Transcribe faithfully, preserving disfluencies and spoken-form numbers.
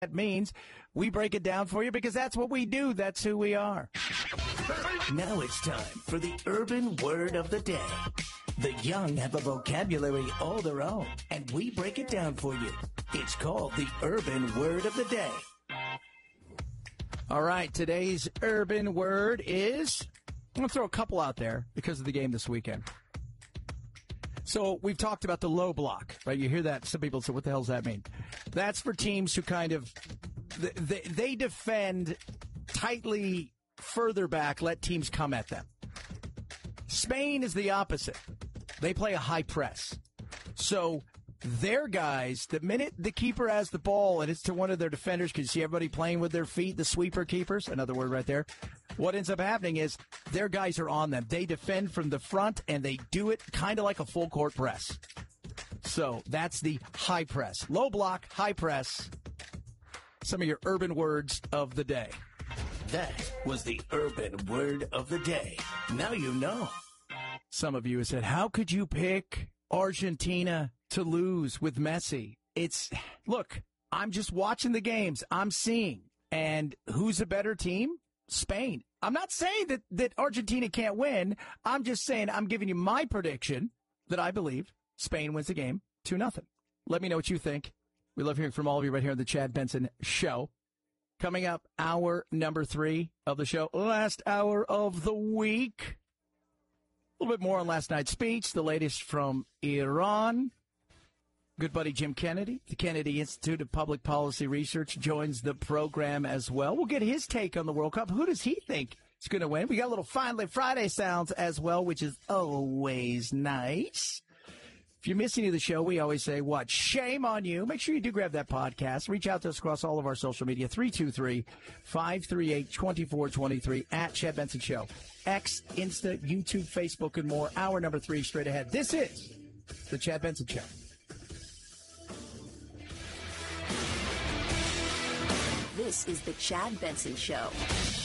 that means. We break it down for you because that's what we do. That's who we are. Now it's time for the urban word of the day. The young have a vocabulary all their own, and we break it down for you. It's called the urban word of the day. All right, today's urban word is, I'm going to throw a couple out there because of the game this weekend. So we've talked about the low block, right? You hear that. Some people say, what the hell does that mean? That's for teams who kind of, they, they defend tightly further back, let teams come at them. Spain is the opposite. They play a high press. So their guys, the minute the keeper has the ball and it's to one of their defenders, because you see everybody playing with their feet, the sweeper keepers, another word right there. What ends up happening is their guys are on them. They defend from the front, and they do it kind of like a full court press. So that's the high press. Low block, high press. Some of your urban words of the day. That was the urban word of the day. Now you know. Some of you have said, how could you pick Argentina to lose with Messi? It's, look, I'm just watching the games. I'm seeing. And who's a better team? Spain. I'm not saying that, that Argentina can't win. I'm just saying I'm giving you my prediction that I believe Spain wins the game two nothing. Let me know what you think. We love hearing from all of you right here on the Chad Benson Show. Coming up, hour number three of the show, last hour of the week. A little bit more on last night's speech, the latest from Iran. Good buddy Jim Kennedy, the Kennedy Institute of Public Policy Research, joins the program as well. We'll get his take on the World Cup. Who does he think is going to win? We got a little Finally Friday sounds as well, which is always nice. If you miss any of the show, we always say, what? Shame on you. Make sure you do grab that podcast. Reach out to us across all of our social media, three two three, five three eight, two four two three, at Chad Benson Show. X, Insta, YouTube, Facebook, and more. Hour number three straight ahead. This is the Chad Benson Show. This is the Chad Benson Show.